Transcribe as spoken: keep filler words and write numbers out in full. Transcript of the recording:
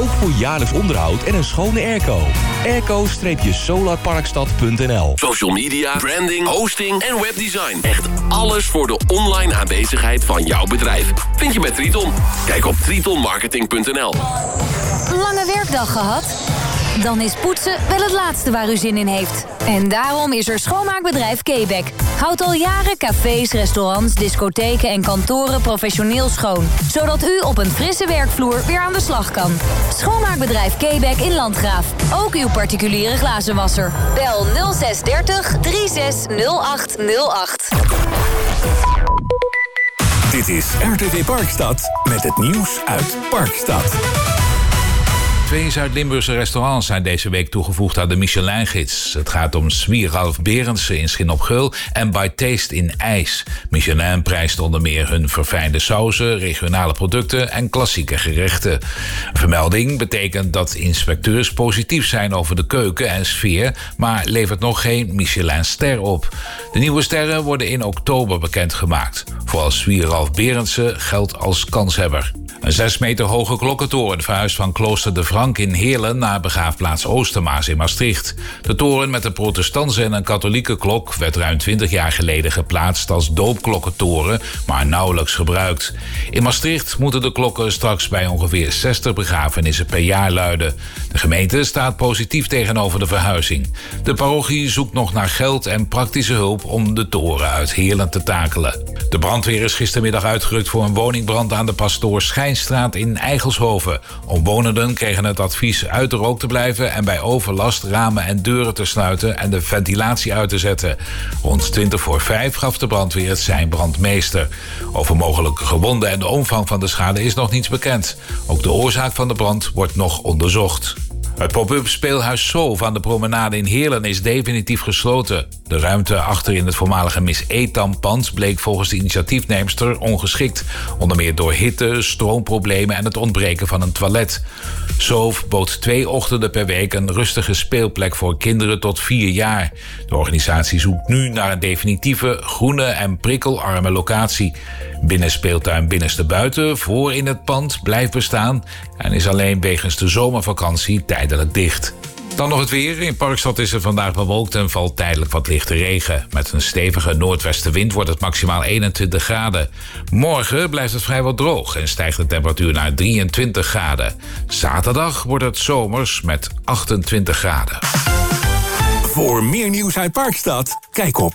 Ook voor jaarlijks onderhoud en een schone airco. airco solarparkstad punt n l. Social media, branding, hosting en webdesign. Echt alles voor de online aanwezigheid van jouw bedrijf. Vind je bij Triton. Kijk op triton marketing punt n l. Lange werkdag gehad? Dan is poetsen wel het laatste waar u zin in heeft. En daarom is er schoonmaakbedrijf Quebec. Houdt al jaren cafés, restaurants, discotheken en kantoren professioneel schoon. Zodat u op een frisse werkvloer weer aan de slag kan. Schoonmaakbedrijf Quebec in Landgraaf. Ook uw particuliere glazenwasser. Bel nul zes dertig drieënzestig nul acht nul acht. Dit is R T V Parkstad met het nieuws uit Parkstad. Twee Zuid-Limburgse restaurants zijn deze week toegevoegd aan de Michelin-gids. Het gaat om Swie Ralf Berendsen in Schin op Geul en By Taste in IJs. Michelin prijst onder meer hun verfijnde sauzen, regionale producten en klassieke gerechten. Vermelding betekent dat inspecteurs positief zijn over de keuken en sfeer, maar levert nog geen Michelin-ster op. De nieuwe sterren worden in oktober bekendgemaakt. Vooral Swie Ralf Berendsen geldt als kanshebber. Een zes meter hoge klokkentoren verhuist van Klooster de Frank in Heerlen naar begraafplaats Oostermaas in Maastricht. De toren met een protestantse en een katholieke klok werd ruim twintig jaar geleden geplaatst als doopklokkentoren, maar nauwelijks gebruikt. In Maastricht moeten de klokken straks bij ongeveer zestig begrafenissen per jaar luiden. De gemeente staat positief tegenover de verhuizing. De parochie zoekt nog naar geld en praktische hulp om de toren uit Heerlen te takelen. De brandweer is gistermiddag uitgerukt voor een woningbrand aan de Pastoor Schijnstraat in Eigelshoven. Omwonenden kregen het advies uit de rook te blijven en bij overlast ramen en deuren te sluiten en de ventilatie uit te zetten. Rond twintig voor vijf gaf de brandweer het sein brandmeester. Over mogelijke gewonden en de omvang van de schade is nog niets bekend. Ook de oorzaak van de brand wordt nog onderzocht. Het pop-up speelhuis Soof aan de promenade in Heerlen is definitief gesloten. De ruimte achter in het voormalige Miss Etam-pand bleek volgens de initiatiefneemster ongeschikt. Onder meer door hitte, stroomproblemen en het ontbreken van een toilet. Soof bood twee ochtenden per week een rustige speelplek voor kinderen tot vier jaar. De organisatie zoekt nu naar een definitieve, groene en prikkelarme locatie. Binnenspeeltuin Binnenste Buiten voor in het pand blijft bestaan en is alleen wegens de zomervakantie tijdelijk dicht. Dan nog het weer. In Parkstad is het vandaag bewolkt en valt tijdelijk wat lichte regen. Met een stevige noordwestenwind wordt het maximaal eenentwintig graden. Morgen blijft het vrijwel droog en stijgt de temperatuur naar drieëntwintig graden. Zaterdag wordt het zomers met achtentwintig graden. Voor meer nieuws uit Parkstad, kijk op